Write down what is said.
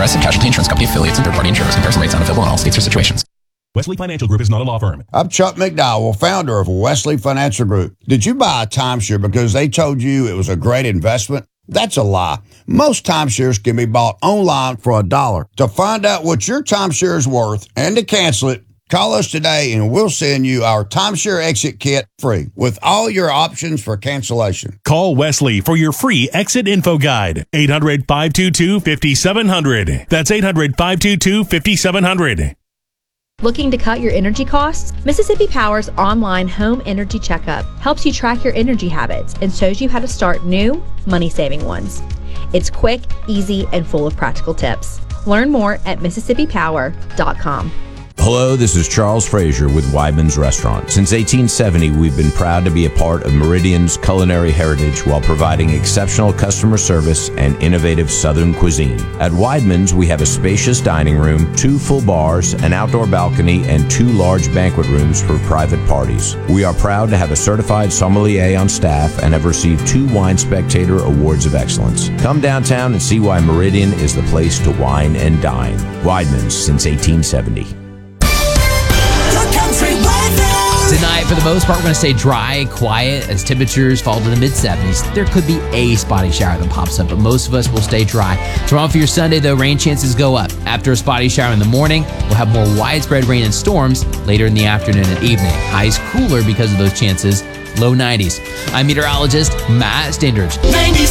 Progressive Casualty Insurance Company affiliates and third-party insurers. Comparison rates not available in all states or situations. Wesley Financial Group is not a law firm. I'm Chuck McDowell, founder of Wesley Financial Group. Did you buy a timeshare because they told you it was a great investment? That's a lie. Most timeshares can be bought online for $1. To find out what your timeshare is worth and to cancel it, call us today and we'll send you our timeshare exit kit free with all your options for cancellation. Call Wesley for your free exit info guide. 800-522-5700. That's 800-522-5700. Looking to cut your energy costs? Mississippi Power's online home energy checkup helps you track your energy habits and shows you how to start new, money-saving ones. It's quick, easy, and full of practical tips. Learn more at MississippiPower.com. Hello, this is Charles Frazier with Weidman's Restaurant. Since 1870, we've been proud to be a part of Meridian's culinary heritage while providing exceptional customer service and innovative Southern cuisine. At Weidman's, we have a spacious dining room, 2 full bars, an outdoor balcony, and 2 large banquet rooms for private parties. We are proud to have a certified sommelier on staff and have received 2 Wine Spectator Awards of Excellence. Come downtown and see why Meridian is the place to wine and dine. Weidman's since 1870. Tonight, for the most part, we're going to stay dry, quiet, as temperatures fall to the mid-70s. There could be a spotty shower that pops up, but most of us will stay dry. Tomorrow for your Sunday, though, rain chances go up. After a spotty shower in the morning, we'll have more widespread rain and storms later in the afternoon and evening. Highs cooler because of those chances, low 90s. I'm meteorologist Matt Standridge. 96.